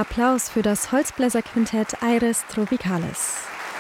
Applaus für das Holzbläserquintett Aires Tropicales.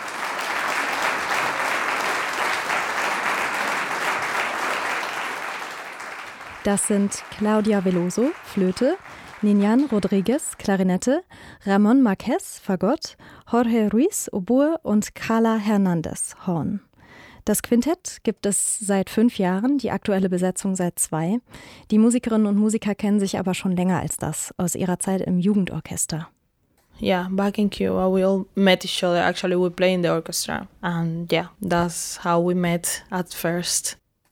Das sind Claudia Veloso, Flöte, Ninian Rodriguez, Klarinette, Ramon Marquez, Fagott, Jorge Ruiz, Oboe und Carla Hernandez, Horn. Das Quintett gibt es seit 5 Jahren, die aktuelle Besetzung seit 2. Die Musikerinnen und Musiker kennen sich aber schon länger als das, aus ihrer Zeit im Jugendorchester. Yeah, back in Cuba we all met each other. Actually, we play in the orchestra. And yeah, that's how we met at first.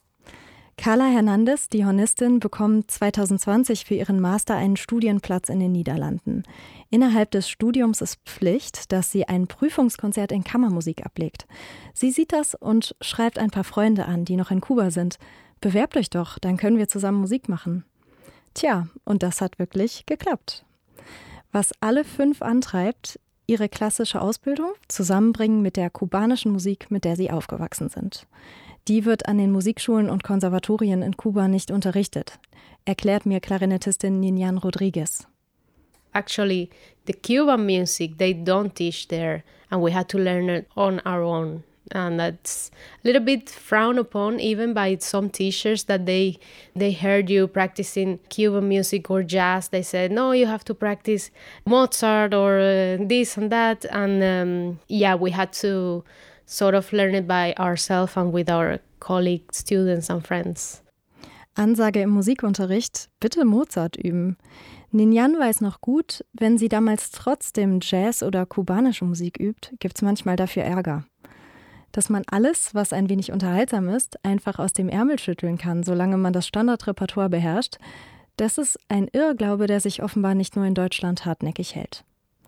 Carla Hernandez, die Hornistin, bekommt 2020 für ihren Master einen Studienplatz in den Niederlanden. Innerhalb des Studiums ist Pflicht, dass sie ein Prüfungskonzert in Kammermusik ablegt. Sie sieht das und schreibt ein paar Freunde an, die noch in Kuba sind. Bewerbt euch doch, dann können wir zusammen Musik machen. Tja, und das hat wirklich geklappt. Was alle 5 antreibt, ihre klassische Ausbildung zusammenbringen mit der kubanischen Musik, mit der sie aufgewachsen sind. Die wird an den Musikschulen und Konservatorien in Kuba nicht unterrichtet, erklärt mir Klarinettistin Ninian Rodriguez. Actually, the Cuban music, they don't teach there, and we had to learn it on our own. And that's a little bit frowned upon even by some teachers that they heard you practicing Cuban music or jazz. They said, no, you have to practice Mozart or this and that. And we had to sort of learn it by ourselves and with our colleagues, students and friends. Ansage im Musikunterricht, bitte Mozart üben. Ninian weiß noch gut, wenn sie damals trotzdem Jazz oder kubanische Musik übt, gibt's manchmal dafür Ärger. Dass man alles, was ein wenig unterhaltsam ist, einfach aus dem Ärmel schütteln kann, solange man das Standardrepertoire beherrscht, das ist ein Irrglaube, der sich offenbar nicht nur in Deutschland hartnäckig hält.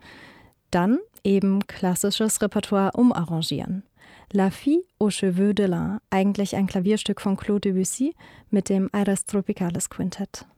Dann eben klassisches Repertoire umarrangieren. La Fille aux Cheveux de Lin, eigentlich ein Klavierstück von Claude Debussy mit dem Aires Tropicales Quintett.